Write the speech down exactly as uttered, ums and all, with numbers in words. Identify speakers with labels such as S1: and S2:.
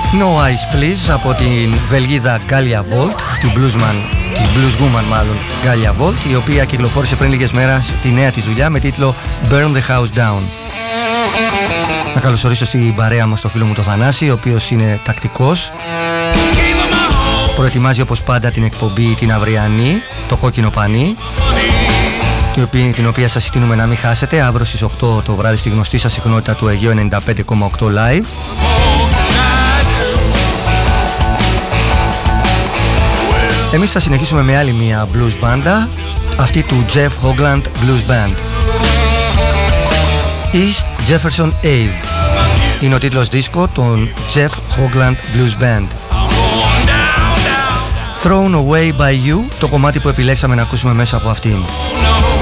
S1: No Ice Please από την Βελγίδα Galia Volt, την bluesman, της blueswoman μάλλον Galia Volt, η οποία κυκλοφόρησε πριν λίγες μέρες τη νέα της δουλειά με τίτλο Burn the House Down. Να καλωσορίσω στην παρέα μας το φίλο μου το Θανάση, ο οποίος είναι τακτικός. Προετοιμάζει όπως πάντα την εκπομπή την αυριανή, το κόκκινο πανί, την οποία σας συστήνουμε να μην χάσετε αύριο στις οκτώ το βράδυ στη γνωστή σας συχνότητα του Αιγαίου ενενήντα πέντε κόμμα οκτώ live. Εμείς θα συνεχίσουμε με άλλη μια blues μπάντα, αυτή του Jeff Hoagland Blues Band. East Jefferson Ave είναι ο τίτλος δίσκο των Jeff Hoagland Blues Band. Thrown Away by You, το κομμάτι που επιλέξαμε να ακούσουμε μέσα από αυτήν.